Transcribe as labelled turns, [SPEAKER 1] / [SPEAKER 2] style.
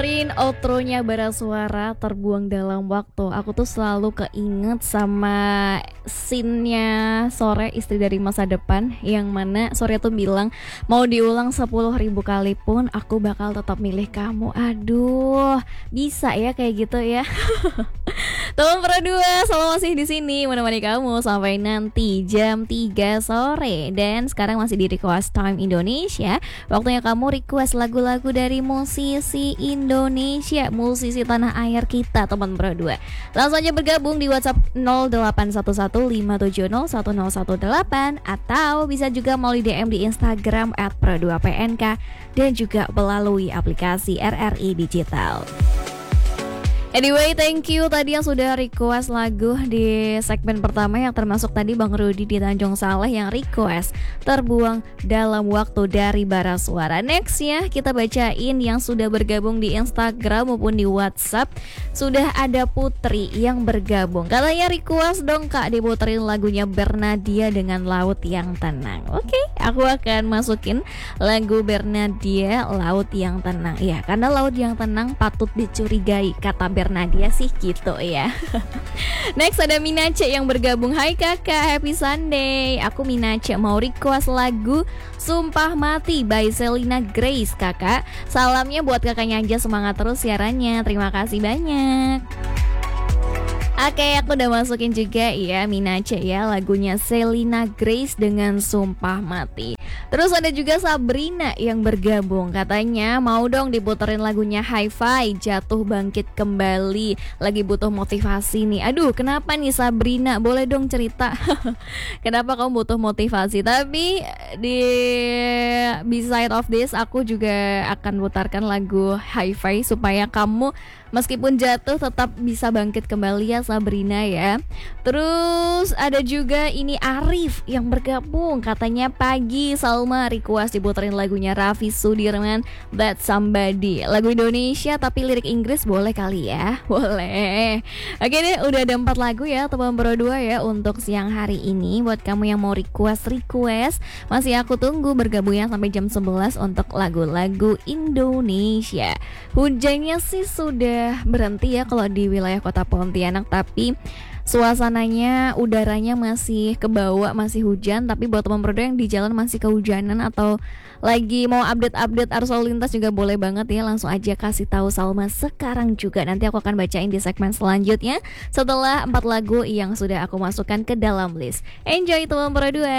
[SPEAKER 1] Outronya Bara Suara Terbuang Dalam Waktu. Aku tuh selalu keinget sama scene-nya Sore, istri dari masa depan, yang mana Sore tuh bilang mau diulang 10.000 kali pun aku bakal tetap milih kamu. Aduh, bisa ya kayak gitu ya. Teman Pro 2 selalu masih di sini menemani kamu sampai nanti jam 3 sore. Dan sekarang masih di Request Time Indonesia. Waktunya kamu request lagu-lagu dari musisi Indonesia, musisi tanah air kita, teman Pro 2. Langsung aja bergabung di WhatsApp 081157010118 atau bisa juga melalui DM di Instagram @pro2pnk dan juga melalui aplikasi RRI Digital. Anyway, thank you tadi yang sudah request lagu di segmen pertama, yang termasuk tadi Bang Rudi di Tanjung Saleh yang request Terbuang Dalam Waktu dari Bara Suara. Next ya, kita bacain yang sudah bergabung di Instagram maupun di WhatsApp. Sudah ada Putri yang bergabung. Katanya request dong Kak diputerin lagunya Bernadia dengan Laut Yang Tenang. Oke, aku akan masukin lagu Bernadia Laut Yang Tenang. Ya, karena laut yang tenang patut dicurigai, kata Bernadia sih gitu ya. Next ada Minace yang bergabung. Hai kakak, happy Sunday. Aku Minace mau request lagu Sumpah Mati by Selina Grace kakak. Salamnya buat kakaknya aja, semangat terus siarannya. Terima kasih banyak. Oke, aku udah masukin juga ya Minace ya, lagunya Selina Grace dengan Sumpah Mati. Terus ada juga Sabrina yang bergabung. Katanya mau dong diputerin lagunya Hi-Fi, Jatuh Bangkit Kembali. Lagi butuh motivasi nih. Aduh, kenapa nih Sabrina? Boleh dong cerita kenapa kamu butuh motivasi? Tapi di beside of this, aku juga akan putarkan lagu Hi-Fi supaya kamu meskipun jatuh tetap bisa bangkit kembali ya Sabrina ya. Terus ada juga ini Arif yang bergabung. Katanya pagi Salma request diputerin lagunya Raffi Sudirman, That Somebody. Lagu Indonesia tapi lirik Inggris boleh kali ya? Boleh. Oke deh, udah ada 4 lagu ya teman Pro 2 ya untuk siang hari ini. Buat kamu yang mau request masih aku tunggu bergabungnya sampai jam 11 untuk lagu-lagu Indonesia. Hujannya sih sudah berhenti ya kalau di wilayah kota Pontianak, tapi suasananya, udaranya masih kebawa, masih hujan. Tapi buat teman Pro 2 yang di jalan masih kehujanan atau lagi mau update arus lalu lintas juga boleh banget ya, langsung aja kasih tahu Salma sekarang juga. Nanti aku akan bacain di segmen selanjutnya setelah 4 lagu yang sudah aku masukkan ke dalam list. Enjoy teman Pro 2.